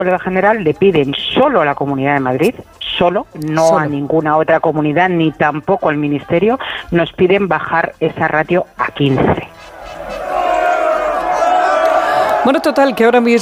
huelga general le piden solo a la Comunidad de Madrid, no a ninguna otra comunidad, ni tampoco al Ministerio, nos piden bajar esa ratio a 15. Bueno, total, que ahora mismo